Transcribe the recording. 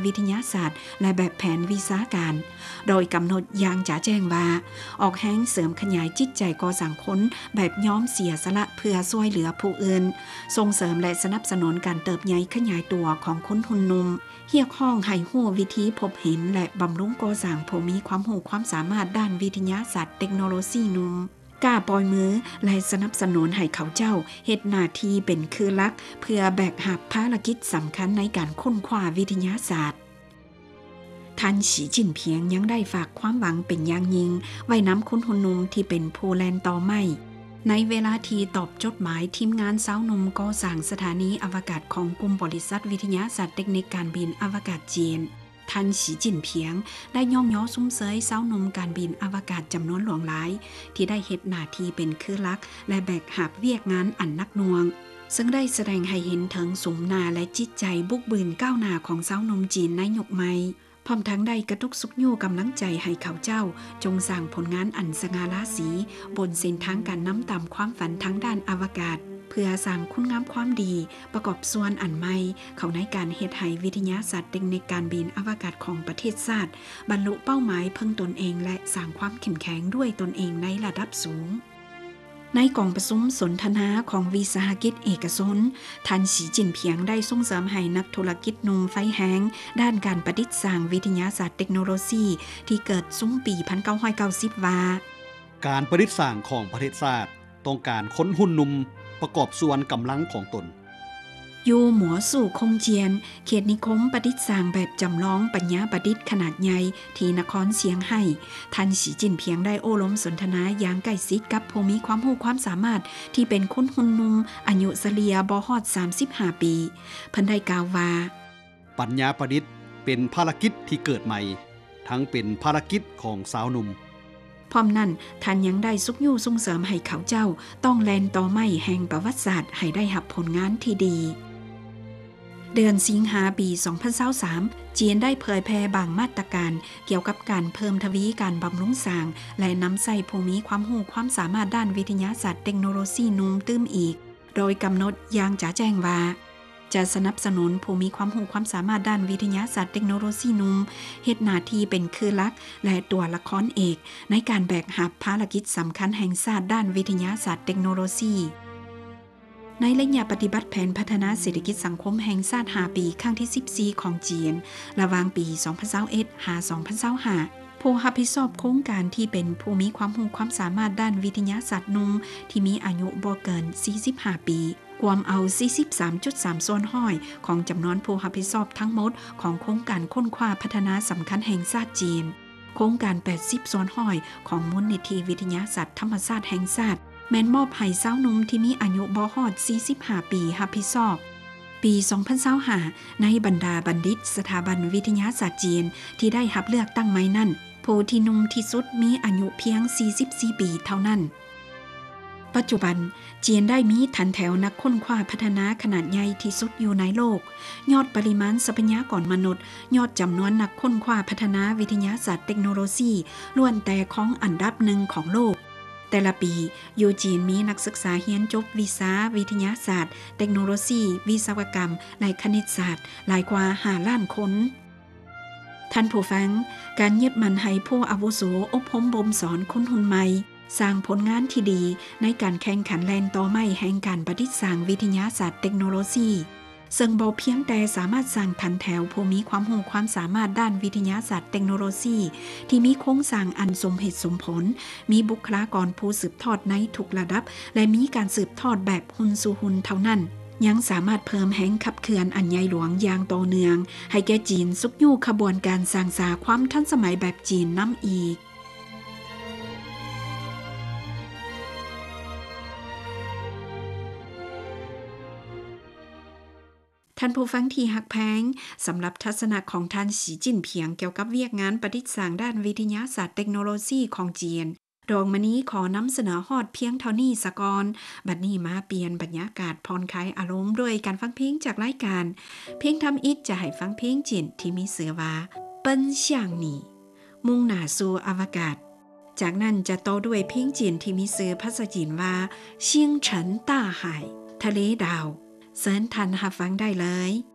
วิทยาศาสตร์และแบบแผนวิชาการโดยกำหนดอย่างจ๋าแจ้งว่าออกแห้งเสริมขยายจิตใจก่อสังคมแบบย้อมเสียสละเพื่อช่วยเหลือผู้อื่นส่งเสริมและสนับสนุนการเติบใหญ่ขยายตัวของคนหุ่นนุ่มเรียกร้องให้ฮู้วิธีพบเห็นและบำรุงก่อสร้างผู้มีความรู้ความสามารถด้านวิทยาศาสตร์เทคโนโลยีนุ่มกล้าปล่อยมือและสนับสนุนให้เขาเจ้าเฮ็ดหน้าที่เป็นคือหลักเพื่อแบกรับภารกิจสำคัญในการค้นคว้าวิทยาศาสตร์ท่านสีจิ้นเพียงยังได้ฝากความหวังเป็นอย่างยิ่งไว้น้ำคุณหุ่นนุ่มที่เป็นผู้แลนต่อไม่ในเวลาที่ตอบจดหมายทีมงานสาวหนุ่มก่อสร้างสถานีอวกาศของกลุ่มบริษัทวิทยาศาสตร์เทคนิคการบินอวกาศจีนท่านสีจิ้นเพียงได้ย่อมย่อซุ้มเสยสาวหนุ่มการบินอวกาศจำนวนหลวงหลายที่ได้เฮ็ดหน้าที่เป็นคือหลักและแบกหาบเวียกงานอันนักหน่วงซึ่งได้แสดงให้เห็นถึงสุมนาและจิตใจบุกบืนก้าวหน้าของสาวหนุ่มจีนในยุคใหม่พร้อมทั้งได้กระตุกสุกยู่กำลังใจให้เขาเจ้าจงสร้างผลงานอันสง่าราศีบนเส้นทางการนำตามความฝันทั้งด้านอวกาศเพื่อสร้างคุณงามความดีประกอบส่วนอันใหม่เข้าในการเฮ็ดให้วิทยาศาสตร์เทคนิคการบินอวกาศของประเทศชาติบรรลุเป้าหมายเพิ่งตนเองและสร้างความเข้มแข็งด้วยตนเองในระดับสูงในกองประชุมสนทนาของวิสาหกิจเอกชนท่านสีจิ้นเพียงได้ส่งเสริมให้นักธุรกิจหนุ่มไฟแห้งด้านการประดิษฐ์สร้างวิทยาศาสตร์เทคโนโลยีที่เกิดซุ้มปี 1990 ว่าการประดิษฐ์สร้างของประเทศชาติต้องการค้นหุ่นนุ่มประกอบส่วนกำลังของตนอยู่หมัวสู่คงเจียนเขตนิคมประดิษฐ์สร้างแบบจำลองปัญญาประดิษฐ์ขนาดใหญ่ที่นครเสียงไห้ท่านสีจิ้นเพียงได้โอ้ล้มสนทนาอย่างใกล้ชิดกับผู้มีความรู้ความสามารถที่เป็นคนหุ่นนุ่มอายุเฉลี่ยบ่ฮอด35 ปีเพิ่นได้กล่าวว่าปัญญาประดิษฐ์เป็นภารกิจที่เกิดใหม่ทั้งเป็นภารกิจของสาวหนุ่มพร้อมนั้นท่านยังได้ซุกยู่ส่งเสริมให้เขาเจ้าต้องแลนต่อไม่แห่งประวัติศาสตร์ให้ได้รับผลงานที่ดีเดือนสิงหาปี 2023 จีนได้เผยแพร่บางมาตรการเกี่ยวกับการเพิ่มทวีการบำรุงสร้างและนำใส่ภูมิความรู้ความสามารถด้านวิทยาศาสตร์เทคโนโลยีนุ่มตื้มอีกโดยกำหนดอย่างจ๋าแจ้งว่าจะสนับสนุนผู้มีความรู้ความสามารถด้านวิทยาศาสตร์เทคโนโลยีนุ่มเฮ็ดหน้าที่เป็นคือหลักและตัวละครเอกในการแบกรับภารกิจสำคัญแห่งชาติด้านวิทยาศาสตร์เทคโนโลยีในระยะปฏิบัติแผนพัฒนาเศรษฐกิจสังคมแห่งชาติ5 ปีครั้งที่14ของจีนระหว่างปี 2021 หา 2025ผู้รับผิดชอบโครงการที่เป็นผู้มีความรู้ความสามารถด้านวิทยาศาสตร์นุ่มที่มีอายุบ่เกิน45 ปีรวมเอา 43.3 ส่วนห้อยของจำนวนผู้รับผิดชอบทั้งหมดของโครงการค้นคว้าพัฒนาสำคัญแห่งชาติจีนโครงการ80ส่วนห้อยของมูลนิธิวิทยาศาสตร์ธรรมชาติแห่งชาติแม่นมอบให้สาวหนุ่มที่มีอายุบ่ฮอด45 ปีรับผิดชอบปี 2025ในบรรดาบัณฑิตสถาบันวิทยาศาสตร์จีนที่ได้รับเลือกตั้งใหม่นั้นผู้ที่หนุ่มที่สุดมีอายุเพียง44 ปีเท่านั้นปัจจุบันจีนได้มีฐานแถวนักค้นคว้าพัฒนาขนาดใหญ่ที่สุดอยู่ในโลกยอดปริมาณทรัพยากรมนุษย์ยอดจำนวนนักค้นคว้าพัฒนาวิทยาศาสตร์เทคโนโลยีล้วนแต่ของอันดับหนึ่งของโลกแต่ละปีอยู่จีนมีนักศึกษาเรียนจบวิชาวิทยาศาสตร์เทคโนโลยีวิศวกรรมและคณิตศาสตร์หลายกว่า5 ล้านคนท่านผู้ฟังการยึดมั่นให้ผู้อาวุโสอบรมบ่มสอนคนรุ่นใหม่สร้างผลงานที่ดีในการแข่งขันแล่นต่อไม้แห่งการประดิษฐ์สร้างวิทยาศาสตร์เทคโนโลยีซึ่งบ่เพียงแต่สามารถสร้างฐานแถวผู้มีความรู้ความสามารถด้านวิทยาศาสตร์เทคโนโลยีที่มีโครงสร้างอันสมเหตุสมผลมีบุคลากรผู้สืบทอดในทุกระดับและมีการสืบทอดแบบหุ่นสู่หุ่นเท่านั้นยังสามารถเพิ่มแห่งขับเคลื่อนอันใหญ่หลวงอย่างต่อเนื่องให้แก่จีนซุกยู่ขบวนการสร้างสรรค์ความทันสมัยแบบจีนนำอีกท่านผู้ฟังที่ฮักแพงสำหรับทัศนะของท่านสีจิ้นเพียงเกี่ยวกับเวียกงานประดิษฐ์สร้างด้านวิทยาศาสตร์เทคโนโลยีของจีนดวงมื้อนี้ขอนำเสนอฮอดเพียงเท่านี้ซะก่อนบัดนี้มาเปลี่ยนบรรยากาศผ่อนคลายอารมณ์ด้วยการฟังเพลงจากรายการเพลงทำอิฐจะให้ฟังเพลงจีนที่มีชื่อว่าเปิ้นเสี่ยงหนี่มุ่งหน้าสู่อวกาศจากนั้นจะต่อด้วยเพลงจีนที่มีชื่อภาษาจีนว่า星辰大海ทะเลดาวเชิญท่านรับฟังได้เลย